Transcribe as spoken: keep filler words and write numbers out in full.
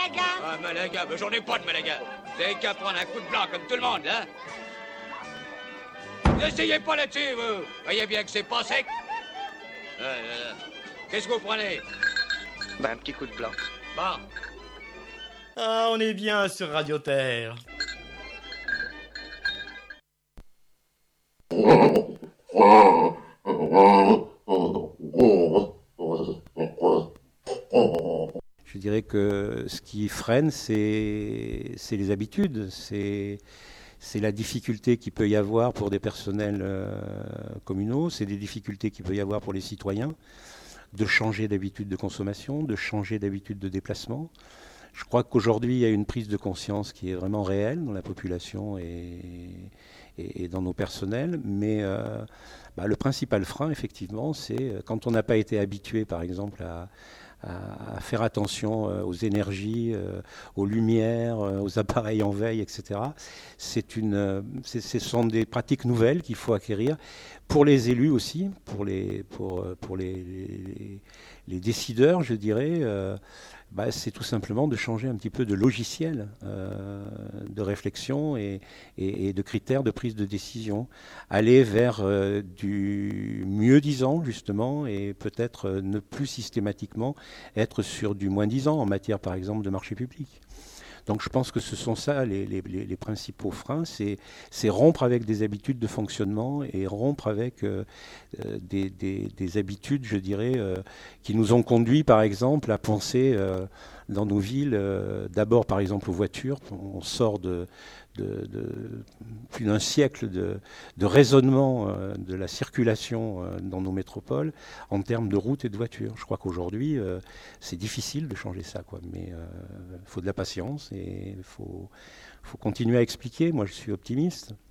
Malaga. Ah, Malaga, ben j'en ai pas de Malaga. Vous avez qu'à prendre un coup de blanc comme tout le monde, hein. N'essayez pas là-dessus, vous. Voyez bien que c'est pas sec. Euh, euh, Qu'est-ce que vous prenez? Bah, un petit coup de blanc. Bon. Ah, on est bien sur Radio Terre. Je dirais que ce qui freine, c'est, c'est les habitudes, c'est, c'est la difficulté qu'il peut y avoir pour des personnels euh, communaux, c'est des difficultés qu'il peut y avoir pour les citoyens de changer d'habitude de consommation, de changer d'habitude de déplacement. Je crois qu'aujourd'hui, il y a une prise de conscience qui est vraiment réelle dans la population et, et, et dans nos personnels, mais euh, bah, le principal frein, effectivement, c'est quand on n'a pas été habitué, par exemple, à à faire attention aux énergies, aux lumières, aux appareils en veille, et cetera. C'est une, c'est, ce sont des pratiques nouvelles qu'il faut acquérir pour les élus aussi, pour les, pour, pour les, les, les décideurs, je dirais. Euh, bah, c'est tout simplement de changer un petit peu de logiciel euh, de réflexion et, et, et de critères de prise de décision. Aller vers euh, du mieux-disant, justement, et peut-être euh, ne plus systématiquement être sur du moins-disant en matière, par exemple, de marché public. Donc je pense que ce sont ça les, les, les principaux freins, c'est, c'est rompre avec des habitudes de fonctionnement et rompre avec euh, des, des, des habitudes, je dirais, euh, qui nous ont conduit, par exemple, à penser euh, dans nos villes, euh, d'abord, par exemple, aux voitures. On sort de, de, de plus d'un siècle de, de raisonnement euh, de la circulation euh, dans nos métropoles en termes de routes et de voitures. Je crois qu'aujourd'hui, euh, c'est difficile de changer ça, quoi, mais il euh, faut de la patience et il faut, faut continuer à expliquer. Moi, je suis optimiste.